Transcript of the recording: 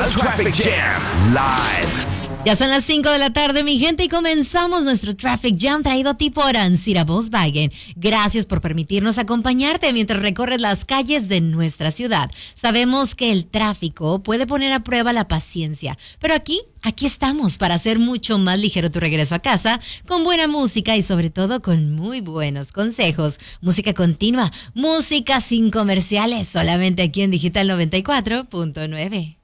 Traffic Jam Live. Ya son las 5 de la tarde, mi gente, y comenzamos nuestro Traffic Jam traído a ti por Ancira Volkswagen. Gracias por permitirnos acompañarte mientras recorres las calles de nuestra ciudad. Sabemos que el tráfico puede poner a prueba la paciencia, pero aquí estamos para hacer mucho más ligero tu regreso a casa, con buena música y sobre todo con muy buenos consejos. Música continua, música sin comerciales, solamente aquí en Digital 94.9.